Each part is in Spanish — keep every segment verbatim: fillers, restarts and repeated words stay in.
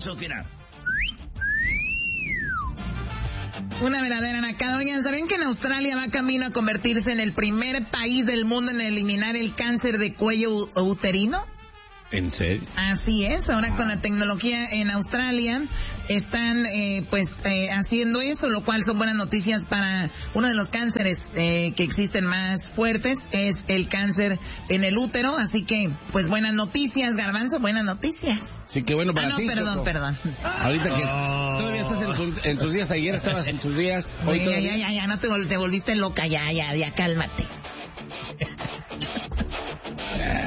Chokira. Una verdadera nacada. Oigan, ¿saben que en Australia va camino a convertirse en el primer país del mundo en eliminar el cáncer de cuello uterino? ¿En serio? Así es, ahora ah. con la tecnología en Australia están eh, pues eh, haciendo eso, lo cual son buenas noticias para uno de los cánceres eh, que existen más fuertes, es el cáncer en el útero, así que pues buenas noticias, Garbanzo, buenas noticias. Sí, qué bueno para ah, no, ti, perdón, Choco. perdón. Ahorita que oh. todavía estás en, tu, en tus días, ayer estabas en tus días. Hoy Oye, ya, ya, ya, ya, no te, vol- te volviste loca, ya, ya, ya, cálmate. ah,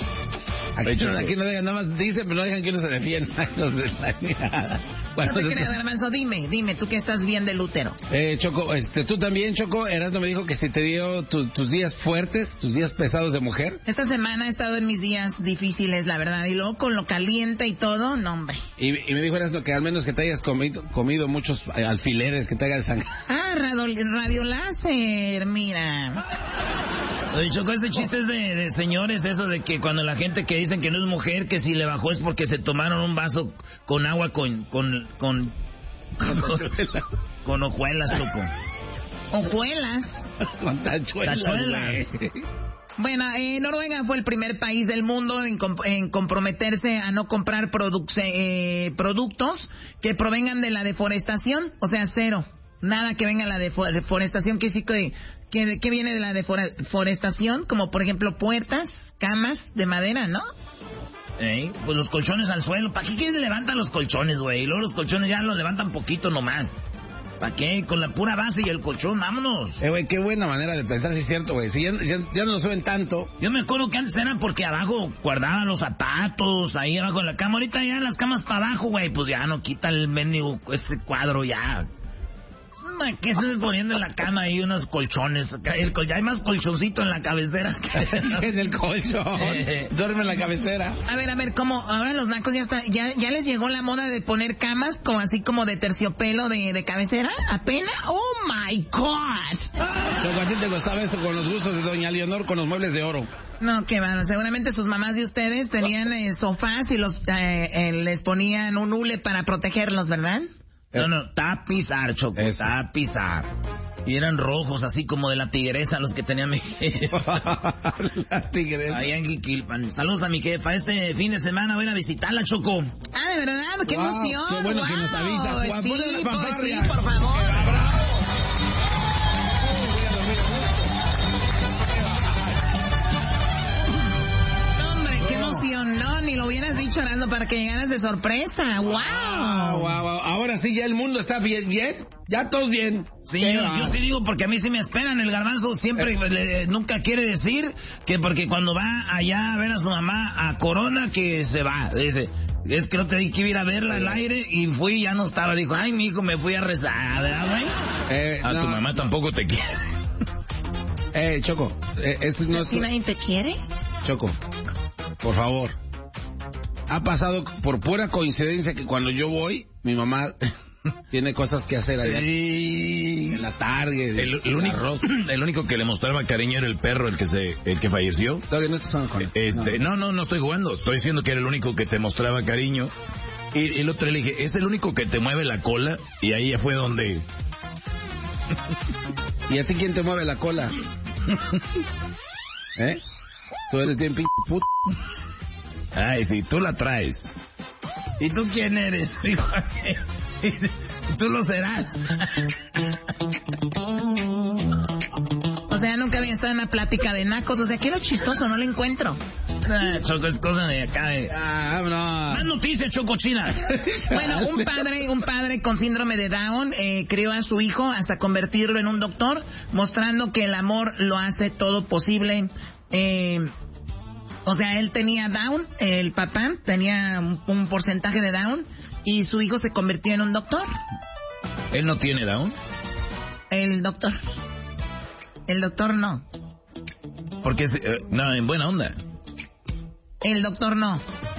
Aquí, no, aquí no dejan, nada más dicen, pero no dejan que uno se defienda. Los de la... bueno, no te creas, Garbanzo, dime, dime, tú que estás bien del útero. Eh, Choco, este, tú también, Choco, Erasmo me dijo que si te dio tu, tus días fuertes, tus días pesados de mujer. Esta semana he estado en mis días difíciles, la verdad, y luego con lo caliente y todo, no, hombre. Y, y me dijo Erasmo que al menos que te hayas comido, comido muchos alfileres, que te hagan sangre. Ah, radio, radio láser, mira. Oye, Choco, ese chiste es de, de señores, eso de que cuando la gente que dicen que no es mujer, que si le bajó es porque se tomaron un vaso con agua con, con, con, con, con hojuelas, Choco. ¿Hojuelas? Con tachuelas. Tachuelas. Bueno, eh, Noruega fue el primer país del mundo en, comp- en comprometerse a no comprar produc- eh, productos que provengan de la deforestación, o sea, cero. Nada que venga de la defo- deforestación, que sí que, que, que viene de la deforestación, como por ejemplo puertas, camas de madera, ¿no? ¿Eh? Pues los colchones al suelo. ¿Para qué quieres levantar los colchones, güey? Y luego los colchones ya los levantan poquito nomás. ¿Para qué? Con la pura base y el colchón, vámonos. Eh, güey, qué buena manera de pensar, sí es cierto, güey. Si ya, ya, ya no lo suben tanto. Yo me acuerdo que antes era porque abajo guardaban los zapatos, ahí abajo de la cama. Ahorita ya las camas para abajo, güey, pues ya no quita el mendigo, ese cuadro ya. ¿Qué se poniendo en la cama ahí unos colchones? El, ya hay más colchoncito en la cabecera. En el colchón. Duerme en la cabecera. A ver, a ver, ¿cómo? Ahora los nacos ya está, ya, ya les llegó la moda de poner camas como así como de terciopelo de, de cabecera. ¿Apenas? ¡Oh, my God! ¿A ti te gustaba eso con los gustos de doña Leonor con los muebles de oro? No, qué bueno. Seguramente sus mamás de ustedes tenían eh, sofás y los eh, eh, les ponían un hule para protegerlos, ¿verdad? No, no, tapizar, Choco, Eso. tapizar. Y eran rojos, así como de la tigresa, los que tenía mi jefa. La tigresa. Ahí en Quiquilpan. Saludos a mi jefa. Este fin de semana voy a ir a visitarla, Choco. Ah, de verdad, qué wow, emoción. Qué bueno wow. que nos avisas, Juan. Sí, pues, sí, por favor. No, ni lo hubieras dicho, Arando, para que llegaras de sorpresa. ¡Wow! Wow, wow, wow. Ahora sí, ya el mundo está bien, bien. Ya todos bien. Sí, yo, yo sí digo porque a mí sí me esperan. El Garbanzo siempre eh. le, nunca quiere decir que porque cuando va allá a ver a su mamá a Corona que se va. Dice, es que no te dije que iba a ir a verla al aire y fui y ya no estaba. Dijo, ay, mi hijo, me fui a rezar, ¿verdad, güey? Eh, a no. tu mamá tampoco te quiere. Eh, Choco. Eh, esto no ¿Si nadie te quiere? Choco, por favor. Ha pasado por pura coincidencia que cuando yo voy, mi mamá tiene cosas que hacer allá. Sí. En la Target. El, el, único, el único que le mostraba cariño era el perro, el que se, el que falleció. No, no, estás con este, no, no, no estoy jugando. Estoy diciendo que era el único que te mostraba cariño. Y, y el otro le dije, es el único que te mueve la cola. Y ahí ya fue donde... ¿Y a ti quién te mueve la cola? ¿Eh? Tú eres bien p*** puto. Ay, sí, tú la traes. ¿Y tú quién eres? Dijo, tú lo serás. O sea, nunca había estado en una plática de nacos. O sea, ¿qué es lo chistoso? No lo encuentro. Ah, Choco, es cosa de acá de... Ah, no. Más noticias, Choco, chinas. Bueno, un padre, un padre con síndrome de Down eh, crió a su hijo hasta convertirlo en un doctor, mostrando que el amor lo hace todo posible. Eh... O sea, él tenía Down, el papá tenía un, un porcentaje de Down y su hijo se convirtió en un doctor. ¿Él no tiene Down? El doctor. El doctor no. Porque, es, eh, no, en buena onda. El doctor no.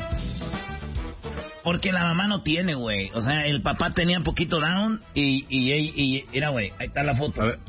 Porque la mamá no tiene, güey. O sea, el papá tenía un poquito Down y, y, y, y era, güey, ahí está la foto. A ver.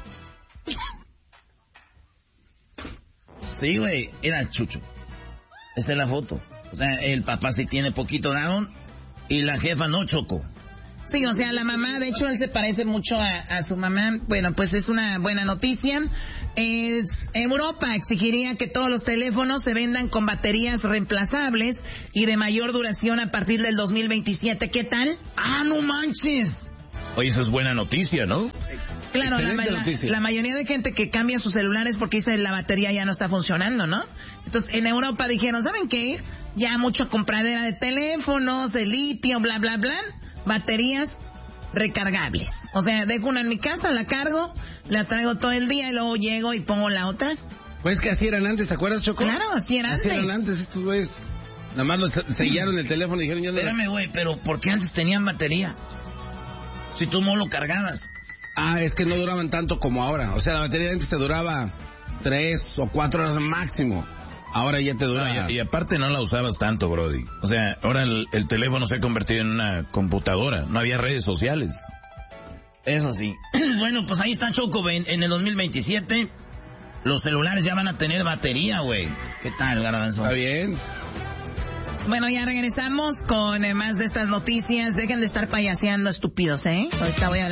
Sí, güey, era Chucho. Esta es la foto. O sea, el papá sí tiene poquito Down y la jefa no, Choco. Sí, o sea, la mamá, de hecho, él se parece mucho a, a su mamá. Bueno, pues es una buena noticia. Es, Europa exigiría que todos los teléfonos se vendan con baterías reemplazables y de mayor duración a partir del dos mil veintisiete. ¿Qué tal? ¡Ah, no manches! Oye, eso es buena noticia, ¿no? Claro, la, la, la mayoría de gente que cambia sus celulares porque dice la batería ya no está funcionando, ¿no? Entonces, en Europa dijeron, ¿saben qué? Ya mucho compradera de teléfonos, de litio, bla, bla, bla. Baterías recargables. O sea, dejo una en mi casa, la cargo, la traigo todo el día y luego llego y pongo la otra. Pues que así eran antes, ¿te acuerdas, Choco? Claro, así eran así antes. Así eran antes estos güeyes. Nada más los sellaron el teléfono y dijeron ya no. Espérame, güey, pero ¿por qué antes tenían batería? Si tú no lo cargabas. Ah, es que no duraban tanto como ahora. O sea, la batería antes te duraba tres o cuatro horas máximo. Ahora ya te dura. No, y, y aparte no la usabas tanto, Brody. O sea, ahora el, el teléfono se ha convertido en una computadora. No había redes sociales. Eso sí. Bueno, pues ahí está, Choco. En, en el dos mil veintisiete los celulares ya van a tener batería, güey. ¿Qué tal, Garbanzo? Está bien. Bueno, ya regresamos con eh, más de estas noticias. Dejen de estar payaseando, estúpidos, ¿eh? Ahorita voy a